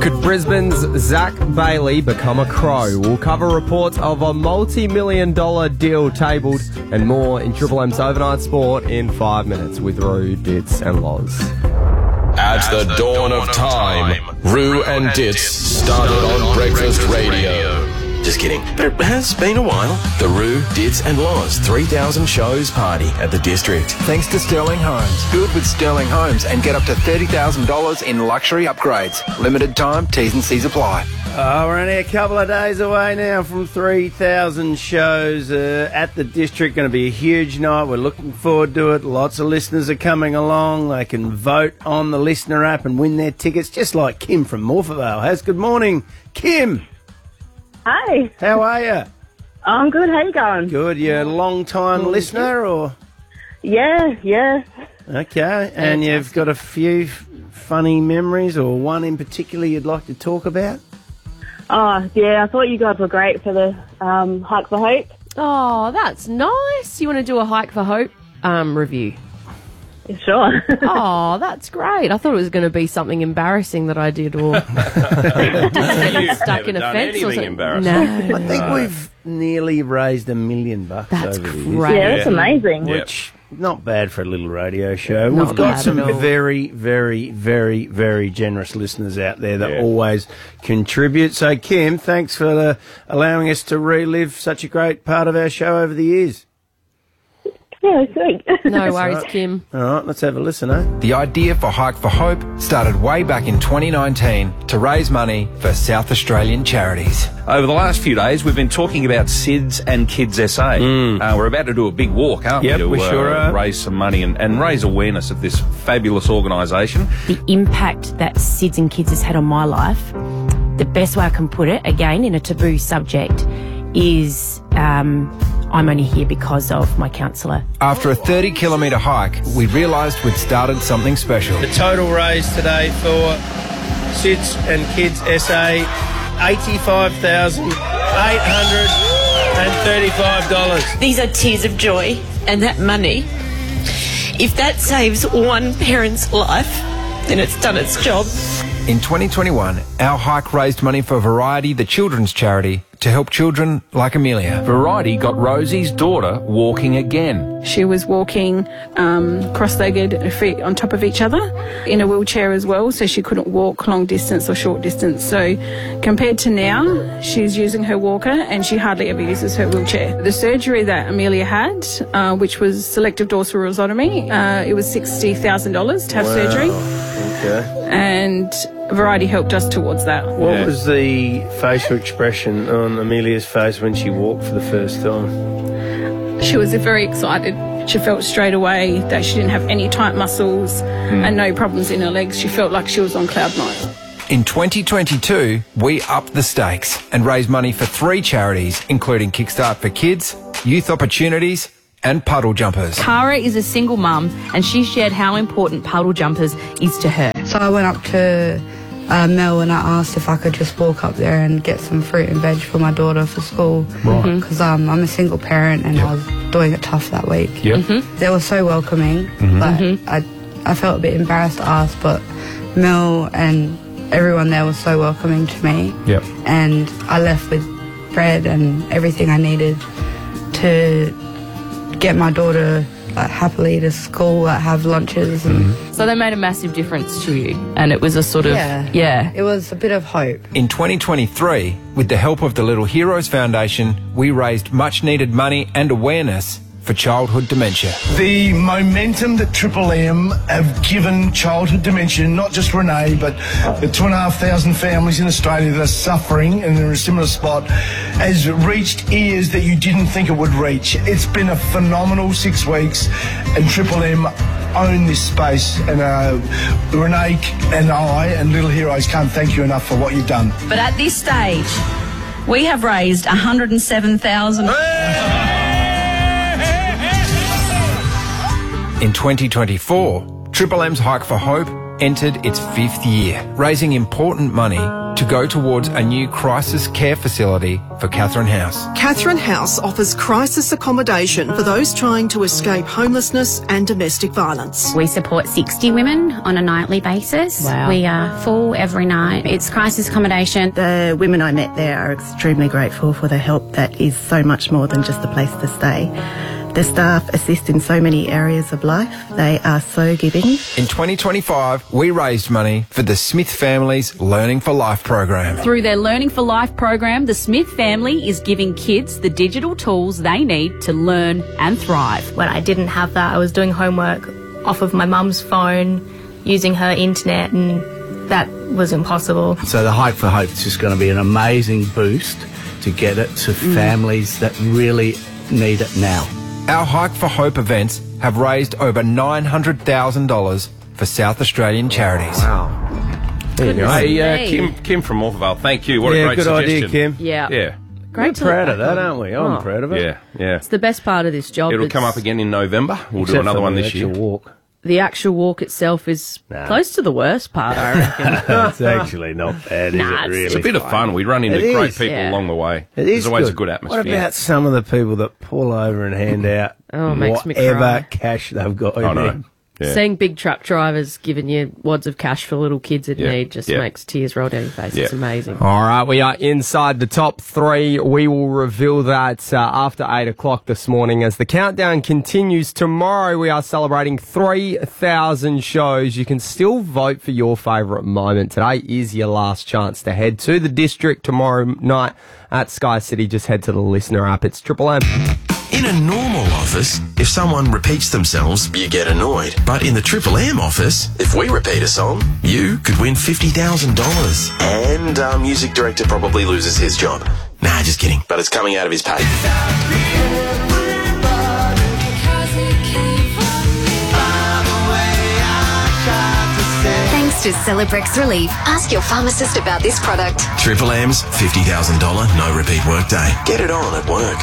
Could Brisbane's Zach Bailey become a Crow? We'll cover reports of a multi-million-dollar deal tabled and more in Triple M's Overnight Sport in 5 minutes with Roo, Ditz and Loz. At the dawn of time, Roo and Ditz started on Breakfast Radio. Just kidding, but it has been a while. The Roo, Ditz and Loz 3000 shows party at the District. Thanks to Sterling Homes. Do it with Sterling Homes and get up to $30,000 in luxury upgrades. Limited time, T's and C's apply. We're only a couple of days away now from 3,000 shows at the District. Going to be a huge night. We're looking forward to it. Lots of listeners are coming along. They can vote on the Listener app and win their tickets, just like Kim from Morphettvale has. Good morning, Kim. Hi. How are you? I'm good. How you going? Good. You're a long-time listener, or? Yeah. Okay. And you've got a few funny memories, or one in particular you'd like to talk about? Oh, yeah. I thought you guys were great for the Hike for Hope. Oh, that's nice. You want to do a Hike for Hope review? Sure. Oh, that's great. I thought it was going to be something embarrassing that I did, or getting stuck in a fence or something. No. I think we've nearly raised $1 million That's over the years. great. Yeah, that's amazing. Which, not bad for a little radio show. Not We've got bad some at all. very, very, very, very generous listeners out there that always contribute. So, Kim, thanks for allowing us to relive such a great part of our show over the years. Yeah, sweet. No worries, Kim. All right, let's have a listen, eh? The idea for Hike for Hope started way back in 2019 to raise money for South Australian charities. Over the last few days, we've been talking about SIDS and Kids SA. We're about to do a big walk, aren't Yep, we, to we sure are. raise some money and raise awareness of this fabulous organisation. The impact that SIDS and Kids has had on my life, the best way I can put it, again, in a taboo subject, is I'm only here because of my counsellor. After a 30-kilometre hike, we realised we'd started something special. The total raise today for SIDS and Kids SA, $85,835. These are tears of joy, and that money, if that saves one parent's life, then it's done its job. In 2021, our hike raised money for Variety, the children's charity, to help children like Amelia. Variety got Rosie's daughter walking again. She was walking cross-legged, her feet on top of each other, in a wheelchair as well, so she couldn't walk long distance or short distance. So compared to now, she's using her walker and she hardly ever uses her wheelchair. The surgery that Amelia had, which was selective dorsal rhizotomy, it was $60,000 to have surgery. Okay. And Variety helped us towards that. What was the facial expression on Amelia's face when she walked for the first time? She was very excited. She felt straight away that she didn't have any tight muscles and no problems in her legs. She felt like she was on cloud nine. In 2022, we upped the stakes and raised money for 3 charities, including Kickstart for Kids, Youth Opportunities and Puddle Jumpers. Cara is a single mum and she shared how important Puddle Jumpers is to her. So I went up to Mel and I asked if I could just walk up there and get some fruit and veg for my daughter for school. Right. Because I'm a single parent and I was doing it tough that week. Yep. They were so welcoming, but I felt a bit embarrassed to ask, but Mel and everyone there was so welcoming to me. Yep. And I left with bread and everything I needed to get my daughter happily to school, have lunches. And So they made a massive difference to you and it was a sort of, it was a bit of hope. In 2023, with the help of the Little Heroes Foundation, we raised much needed money and awareness for childhood dementia. The momentum that Triple M have given childhood dementia, not just Renee, but the 2,500 families in Australia that are suffering and they're in a similar spot, has reached ears that you didn't think it would reach. It's been a phenomenal 6 weeks and Triple M own this space, and Renee and I and Little Heroes can't thank you enough for what you've done. But at this stage, we have raised $107,000. In 2024, Triple M's Hike for Hope entered its 5th year, raising important money to go towards a new crisis care facility for Catherine House. Catherine House offers crisis accommodation for those trying to escape homelessness and domestic violence. We support 60 women on a nightly basis. Wow. We are full every night. It's crisis accommodation. The women I met there are extremely grateful for the help that is so much more than just a place to stay. The staff assist in so many areas of life. They are so giving. In 2025, we raised money for the Smith family's Learning for Life program. Through their Learning for Life program, the Smith family is giving kids the digital tools they need to learn and thrive. When I didn't have that, I was doing homework off of my mum's phone, using her internet, and that was impossible. So the Hike for Hope is just going to be an amazing boost to get it to families that really need it now. Our Hike for Hope events have raised over $900,000 for South Australian charities. Wow. There you go. Hey, Kim from Morphettvale, thank you. What a great good suggestion. idea, Kim. Yeah. Yeah. Great We're proud of that, aren't we? I'm proud of it. Yeah, yeah. It's the best part of this job. It'll come up again in November. We'll do Except another for one the this year. actual walk. The actual walk itself is close to the worst part, I reckon. It's actually not bad, is it, really? It's a bit of fun. We run into It great is. people Yeah. along the way. It There's is always good. a good atmosphere. What about some of the people that pull over and hand out Oh, it makes me whatever cry. cash they've got in I know. there? Yeah. Seeing big truck drivers giving you wads of cash for little kids in Yeah. need just Yeah. makes tears roll down your face. Yeah. It's amazing. All right, we are inside the top 3. We will reveal that after 8 o'clock this morning as the countdown continues. Tomorrow we are celebrating 3,000 shows. You can still vote for your favourite moment. Today is your last chance to head to the district tomorrow night at Sky City. Just head to the listener app. It's Triple M. In a normal office, if someone repeats themselves, you get annoyed. But in the Triple M office, if we repeat a song, you could win $50,000. And our music director probably loses his job. Nah, just kidding. But it's coming out of his pay. Thanks to Celebrex Relief. Ask your pharmacist about this product. Triple M's $50,000 no repeat workday. Get it on at work.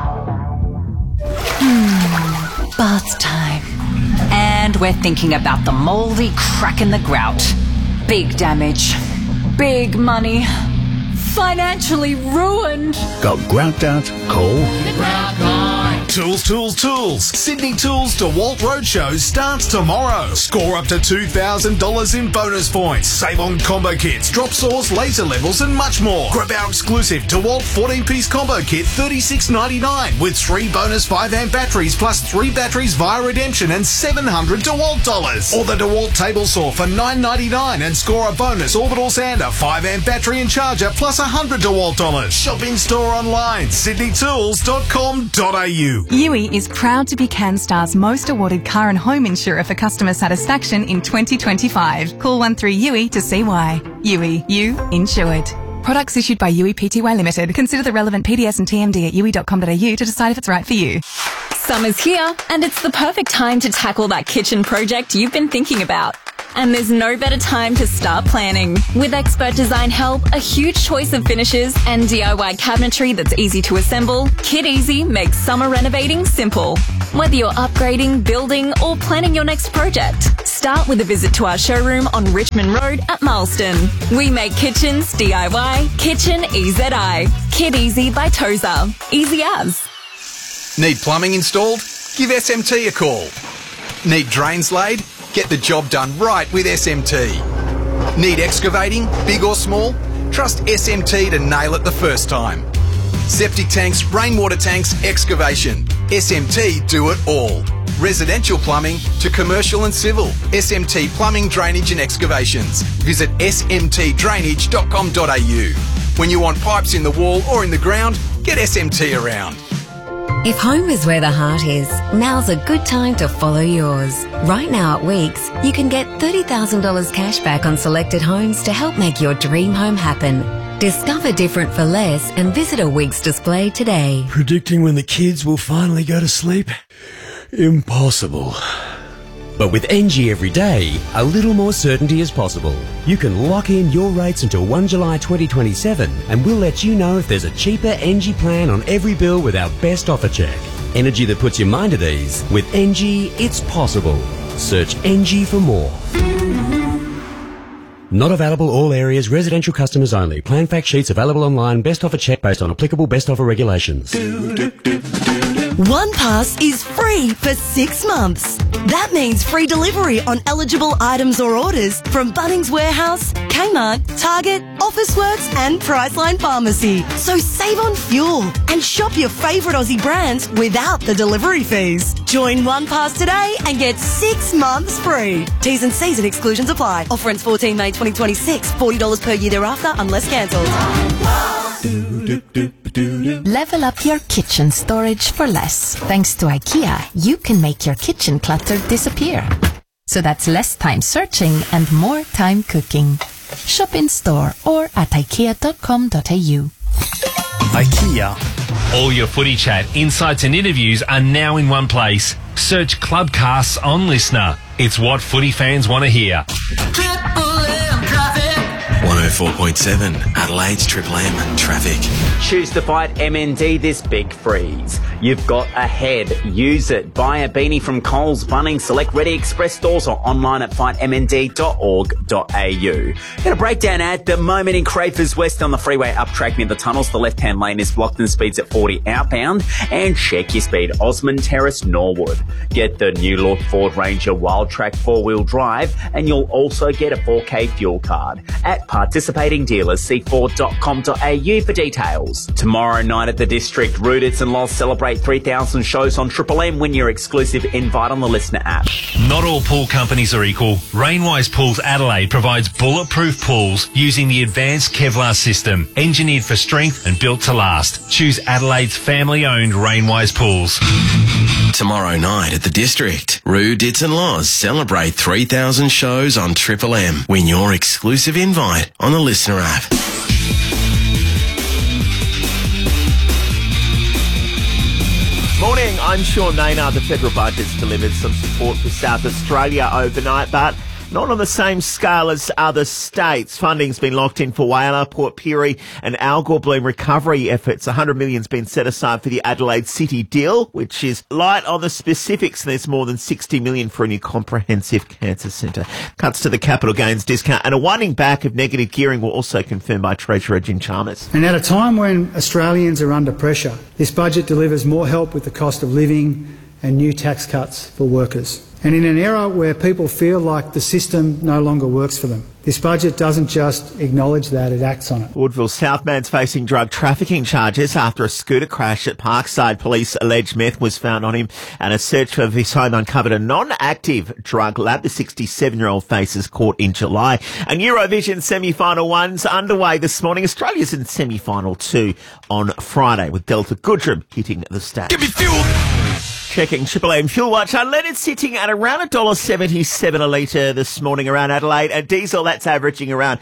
Bath time. And we're thinking about the mouldy crack in the grout. Big damage. Big money. Financially ruined. Got grout out? Call Tools, tools, tools. Sydney Tools DeWalt Roadshow starts tomorrow. Score up to $2,000 in bonus points. Save on combo kits, drop saws, laser levels, and much more. Grab our exclusive DeWalt 14-piece combo kit, $36.99, with 3 bonus 5-amp batteries plus 3 batteries via redemption and $700 DeWalt dollars. Or the DeWalt table saw for $9.99 and score a bonus orbital sander, 5-amp battery and charger plus $100 DeWalt dollars. Shop in store online, sydneytools.com.au. Yui is proud to be CanStar's most awarded car and home insurer for customer satisfaction in 2025. Call 13-YUI to see why. Yui, you insured. Products issued by Yui Pty Limited. Consider the relevant PDS and TMD at yui.com.au to decide if it's right for you. Summer's here, and it's the perfect time to tackle that kitchen project you've been thinking about. And there's no better time to start planning. With expert design help, a huge choice of finishes, and DIY cabinetry that's easy to assemble, Kit Easy makes summer renovating simple. Whether you're upgrading, building, or planning your next project, start with a visit to our showroom on Richmond Road at Marlston. We make kitchens DIY, Kitchen EZI. Kit Easy by Tozer. Easy as. Need plumbing installed? Give SMT a call. Need drains laid? Get the job done right with SMT. Need excavating, big or small? Trust SMT to nail it the first time. Septic tanks, rainwater tanks, excavation. SMT do it all. Residential plumbing to commercial and civil. SMT Plumbing, Drainage and Excavations. Visit smtdrainage.com.au. When you want pipes in the wall or in the ground, get SMT around. If home is where the heart is, now's a good time to follow yours. Right now at Weeks, you can get $30,000 cash back on selected homes to help make your dream home happen. Discover different for less and visit a Weeks display today. Predicting when the kids will finally go to sleep? Impossible. But with NG every day, a little more certainty is possible. You can lock in your rates until 1 July 2027 and we'll let you know if there's a cheaper NG plan on every bill with our best offer check. Energy that puts your mind at ease. With NG, it's possible. Search NG for more. Not available all areas, residential customers only. Plan fact sheets available online. Best offer check based on applicable best offer regulations. OnePass is free for 6 months. That means free delivery on eligible items or orders from Bunnings Warehouse, Kmart, Target, Officeworks and Priceline Pharmacy. So save on fuel and shop your favourite Aussie brands without the delivery fees. Join OnePass today and get 6 months free. T's and C's and exclusions apply. Offer ends 14 May 2026. $40 per year thereafter unless cancelled. Level up your kitchen storage for less. Thanks to IKEA, you can make your kitchen clutter disappear. So that's less time searching and more time cooking. Shop in store or at ikea.com.au. IKEA. All your footy chat, insights and interviews are now in one place. Search Clubcasts on Listener. It's what footy fans want to hear. 104.7 Adelaide's Triple M traffic. Choose to fight MND this big freeze. You've got a head. Use it. Buy a beanie from Coles, Bunnings, select Ready Express stores or online at fightmnd.org.au. Got a breakdown at the moment in Crafers West on the freeway up track near the tunnels. The left-hand lane is blocked and speeds at 40 outbound. And check your speed. Osmond Terrace, Norwood. Get the new look Ford Ranger Wild Track 4-wheel drive and you'll also get a 4K fuel card. At participating dealers, see Ford.com.au for details. Tomorrow night at the District, Rudits and Loz celebrate 3,000 shows on Triple M. Win your exclusive invite on the Listener app. Not all pool companies are equal. Rainwise Pools Adelaide provides bulletproof pools using the advanced Kevlar system, engineered for strength and built to last. Choose Adelaide's family-owned Rainwise Pools. Tomorrow night at the District, Roo, Dits and Loz celebrate 3,000 shows on Triple M. Win your exclusive invite on the Listener app. Morning, I'm Sean Maynard. The federal budget's delivered some support for South Australia overnight, but not on the same scale as other states. Funding's been locked in for Whyalla, Port Pirie and Algor Bloom recovery efforts. $100 million's been set aside for the Adelaide City deal, which is light on the specifics. There's more than $60 million for a new comprehensive cancer centre. Cuts to the capital gains discount and a winding back of negative gearing were also confirmed by Treasurer Jim Chalmers. And at a time when Australians are under pressure, this budget delivers more help with the cost of living and new tax cuts for workers. And in an era where people feel like the system no longer works for them, this budget doesn't just acknowledge that, it acts on it. Woodville Southman's facing drug trafficking charges after a scooter crash at Parkside. Police allege meth was found on him and a search of his home uncovered a non-active drug lab. The 67-year-old faces court in July. And Eurovision semi-final one's underway this morning. Australia's in semi-final 2 on Friday with Delta Goodrem hitting the stage. Give me fuel! Checking Triple M Fuel Watch. Unleaded sitting at around $1.77 a litre this morning around Adelaide. And diesel, that's averaging around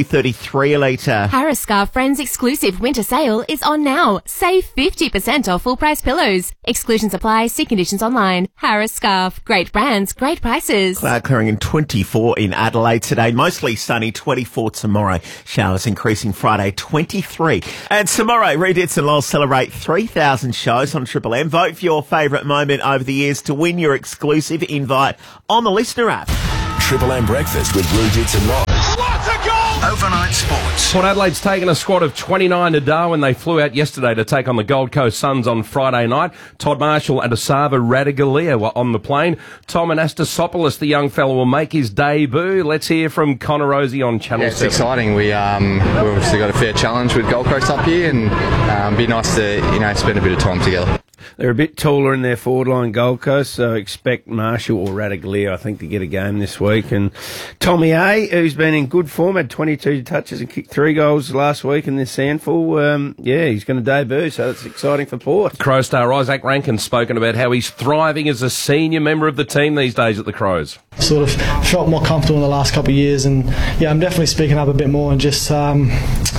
$2.33 a litre. Harris Scarf Friends exclusive winter sale is on now. Save 50% off full price pillows. Exclusions apply. See conditions online. Harris Scarf. Great brands, great prices. Cloud clearing in 24 in Adelaide today. Mostly sunny, 24 tomorrow. Showers increasing Friday, 23. And tomorrow, Redits and Loz celebrate 3,000 shows on Triple M. Vote for your favourite moment over the years to win your exclusive invite on the Listener app. Triple M breakfast with Rudits and Loz. What a goal! Overnight sports. Port Adelaide's taken a squad of 29 to Darwin. They flew out yesterday to take on the Gold Coast Suns on Friday night. Todd Marshall and Asava Radigalia were on the plane. Tom Anastasopoulos, the young fellow, will make his debut. Let's hear from Connor Rosie on Channel 7. It's exciting. We've obviously got a fair challenge with Gold Coast up here, and be nice to spend a bit of time together. They're a bit taller in their forward line, Gold Coast, so expect Marshall or Radaglia, I think, to get a game this week. And Tommy A, who's been in good form, had 22 touches and kicked 3 goals last week in this SANFL. He's going to debut, so that's exciting for Port. Crow star Isaac Rankin's spoken about how he's thriving as a senior member of the team these days at the Crows. Sort of felt more comfortable in the last couple of years, and I'm definitely speaking up a bit more and just trying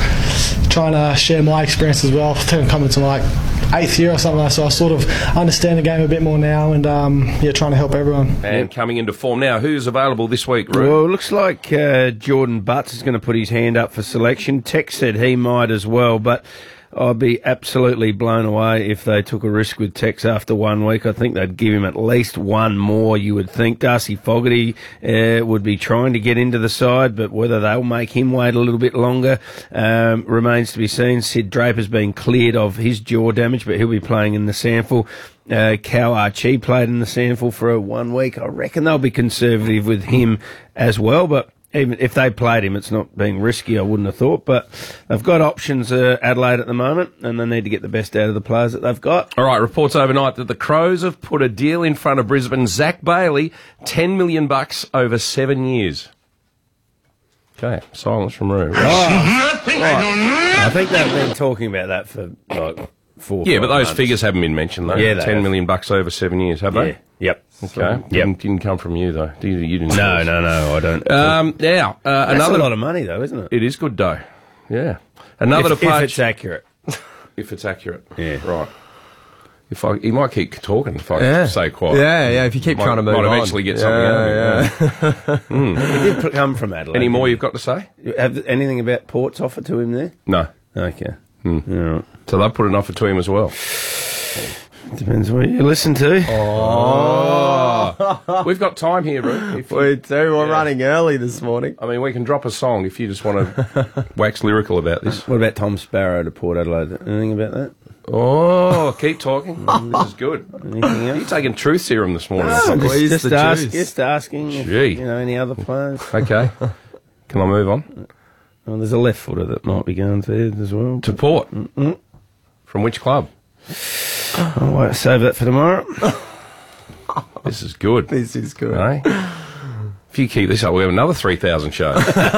to share my experience as well. Coming to my 8th year or something like that, so I sort of understand the game a bit more now and trying to help everyone. And coming into form now, who's available this week, Roo? Well, it looks like Jordan Butts is going to put his hand up for selection. Tex said he might as well, but I'd be absolutely blown away if they took a risk with Tex after 1 week. I think they'd give him at least one more, you would think. Darcy Fogarty would be trying to get into the side, but whether they'll make him wait a little bit longer remains to be seen. Sid Draper's been cleared of his jaw damage, but he'll be playing in the sample. Cal Archie played in the sample for 1 week. I reckon they'll be conservative with him as well, but even if they played him, it's not being risky, I wouldn't have thought. But they've got options, Adelaide, at the moment, and they need to get the best out of the players that they've got. All right, reports overnight that the Crows have put a deal in front of Brisbane. Zach Bailey, $10 million over 7 years. Okay, silence from Roo. I think they've been talking about that for like 4 Yeah, but those months. figures haven't been mentioned, though. Yeah, they $10 have. million over 7 years, have they? Yeah. Yep. Okay. Didn't come from you, though. You didn't. No, I don't. Now, That's another a lot of money, though, isn't it? It is good dough. Yeah. Another if departure. it's accurate. If it's accurate. Yeah. Right. He might keep talking if I stay quiet. Yeah, if you keep trying to move on. Might eventually get something out of him. He did come from Adelaide. Any more you've got to say? Have anything about Port's offer to him there? No. Okay. Yeah. So they've put an offer to him as well. Depends what you listen to. Oh. We've got time here, Roo. We do. We're running early this morning. I mean, we can drop a song if you just want to wax lyrical about this. What about Tom Sparrow to Port Adelaide? Anything about that? Oh, keep talking. This is good. Anything else? You're taking truth serum this morning. Just asking. If, Gee. any other players? Okay. Can I move on? Well, there's a left footer that might be going there as well. To Port? From which club? I won't save that for tomorrow. This is good. This is good. Eh? If you keep this up, we have another 3,000 shows.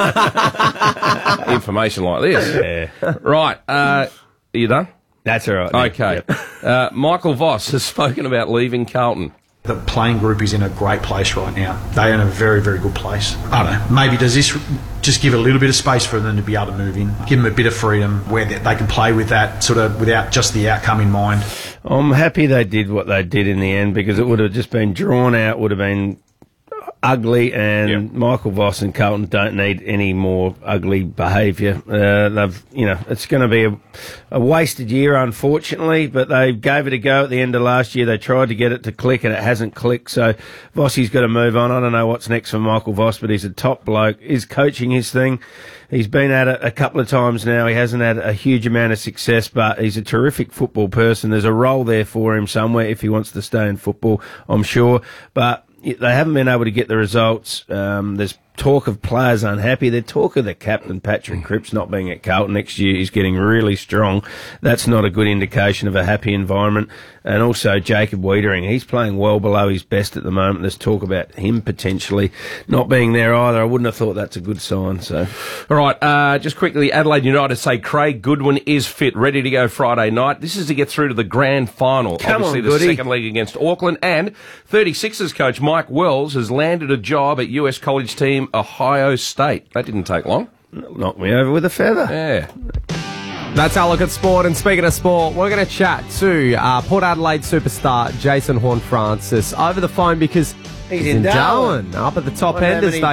Information like this. Yeah. Right. Are you done? That's all right. Okay. Michael Voss has spoken about leaving Carlton. The playing group is in a great place right now. They're in a very, very good place. I don't know, maybe does this just give a little bit of space for them to be able to move in, give them a bit of freedom where they can play with that sort of without just the outcome in mind. I'm happy they did what they did in the end because it would have just been drawn out, would have been ugly, and Michael Voss and Carlton don't need any more ugly behaviour. It's going to be a wasted year, unfortunately, but they gave it a go at the end of last year. They tried to get it to click, and it hasn't clicked, so Vossi's got to move on. I don't know what's next for Michael Voss, but he's a top bloke. He's coaching his thing. He's been at it a couple of times now. He hasn't had a huge amount of success, but he's a terrific football person. There's a role there for him somewhere if he wants to stay in football, I'm sure, but they haven't been able to get the results. There's talk of players unhappy. There's talk of the captain, Patrick Cripps, not being at Carlton next year. He's getting really strong. That's not a good indication of a happy environment. And also Jacob Wiedering. He's playing well below his best at the moment. There's talk about him potentially not being there either. I wouldn't have thought that's a good sign. So, all right, just quickly, Adelaide United say Craig Goodwin is fit, ready to go Friday night. This is to get through to the grand final. Obviously, the second leg against Auckland. And 36ers coach Mike Wells has landed a job at US college team Ohio State. That didn't take long. Knocked me over with a feather. Yeah. That's our look at sport. And speaking of sport, we're going to chat to Port Adelaide superstar Jason Horne-Francis over the phone because he's in Darwin, up at the top end as they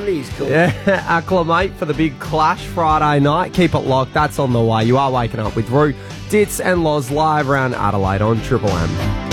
acclimate for the big clash Friday night. Keep it locked. That's on the way. You are waking up with Roo, Ditz and Loz live around Adelaide on Triple M.